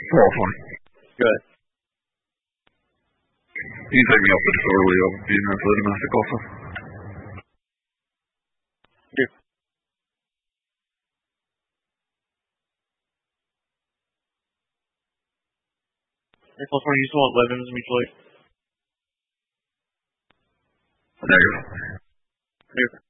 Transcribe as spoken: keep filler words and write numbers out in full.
Four fine. Good. You can take me up to the store, will you? I'll be in there for the domestic offer. Here. Hey, plus one, you still want Levins mutual aid? Negative. Here.